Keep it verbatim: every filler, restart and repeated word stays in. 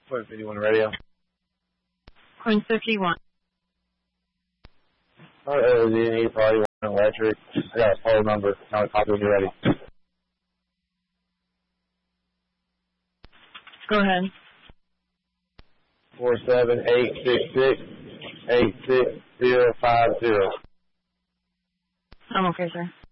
Point fifty-one radio. Point fifty-one. All right, L Z and E, probably one electric. I got a phone number. Now copy when you're ready. Go ahead. Four seven eight six six eight six zero five zero. I'm okay, sir.